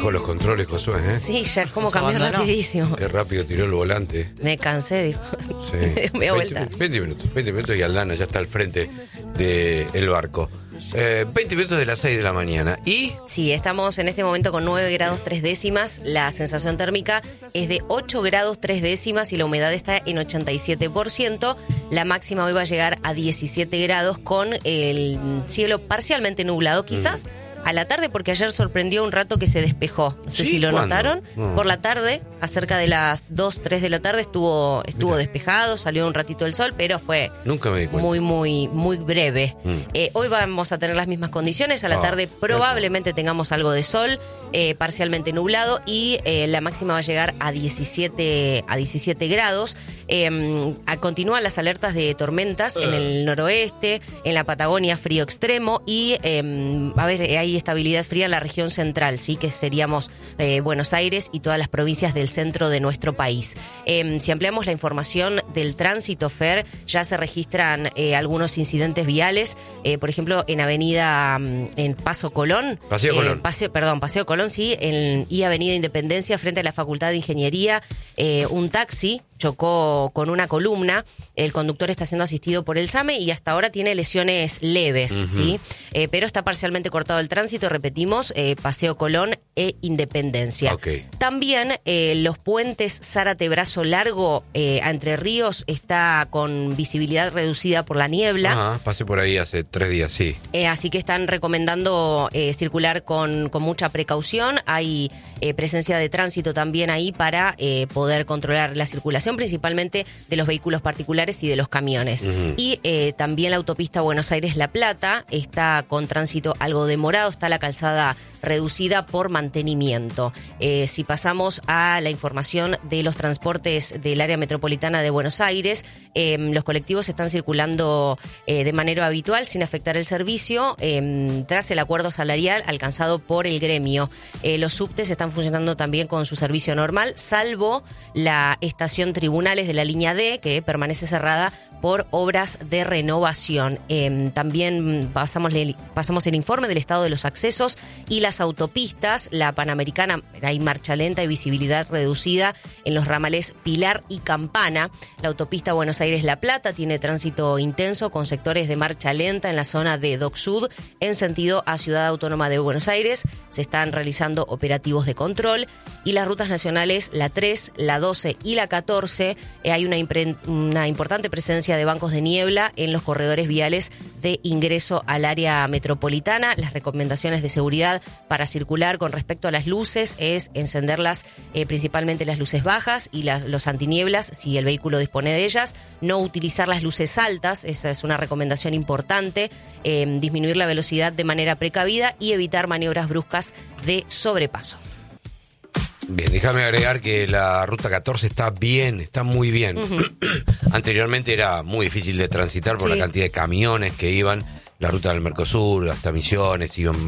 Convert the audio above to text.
dejó los controles, Josué, ¿eh? Sí, ya como Se cambió abandonó. rapidísimo. Qué rápido tiró el volante. Me cansé, dijo. Sí. Me da vuelta. 20 minutos y Aldana ya está al frente del barco. 20 minutos de las 6 de la mañana. ¿Y? Sí, estamos en este momento con 9 grados 3 décimas. La sensación térmica es de 8 grados 3 décimas y la humedad está en 87%. La máxima hoy va a llegar a 17 grados con el cielo parcialmente nublado, quizás a la tarde, porque ayer sorprendió un rato que se despejó. No sé ¿Sí? si lo ¿Cuándo? notaron. No. Por la tarde, acerca de las 2, 3 de la tarde, estuvo Mirá. despejado, salió un ratito el sol, pero fue Nunca me di cuenta. muy breve. Hoy vamos a tener las mismas condiciones. A la tarde probablemente tengamos algo de sol, parcialmente nublado, y la máxima va a llegar a 17 grados. Continúan las alertas de tormentas en el noroeste, en la Patagonia, frío extremo, y hay estabilidad fría en la región central, sí, que seríamos Buenos Aires y todas las provincias del centro de nuestro país. Si ampliamos la información del tránsito, Fer, ya se registran algunos incidentes viales, por ejemplo, en en Paseo Colón, Paseo Colón, sí, y Avenida Independencia, frente a la Facultad de Ingeniería, un taxi chocó con una columna. El conductor está siendo asistido por el SAME y hasta ahora tiene lesiones leves, ¿sí? Pero está parcialmente cortado el tránsito, repetimos, Paseo Colón e Independencia. Okay. También los puentes Zárate-Brazo Largo a Entre Ríos está con visibilidad reducida por la niebla. Pasé por ahí hace 3 días, sí. Así que están recomendando circular con mucha precaución. Hay presencia de tránsito también ahí para poder controlar la circulación, principalmente de los vehículos particulares y de los camiones. Y también la autopista Buenos Aires-La Plata está con tránsito algo demorado, está la calzada reducida por mantenimiento. Si pasamos a la información de los transportes del área metropolitana de Buenos Aires, los colectivos están circulando de manera habitual sin afectar el servicio tras el acuerdo salarial alcanzado por el gremio. Los subtes están funcionando también con su servicio normal, salvo la estación Tribunales de la línea D, que permanece cerrada por obras de renovación. También pasamos el informe del estado de los accesos y las autopistas. La Panamericana, hay marcha lenta y visibilidad reducida en los ramales Pilar y Campana. La autopista Buenos Aires-La Plata tiene tránsito intenso con sectores de marcha lenta en la zona de Dock Sud en sentido a Ciudad Autónoma de Buenos Aires. Se están realizando operativos de control. Y las rutas nacionales, la 3, la 12 y la 14, hay una importante presencia de bancos de niebla en los corredores viales de ingreso al área metropolitana. Las recomendaciones de seguridad para circular con respecto a las luces es encenderlas, principalmente las luces bajas y los antinieblas, si el vehículo dispone de ellas. No utilizar las luces altas, esa es una recomendación importante. Disminuir la velocidad de manera precavida y evitar maniobras bruscas de sobrepaso. Bien, déjame agregar que la ruta 14 está bien, está muy bien. Anteriormente era muy difícil de transitar por la cantidad de camiones que iban, la ruta del Mercosur hasta Misiones, iban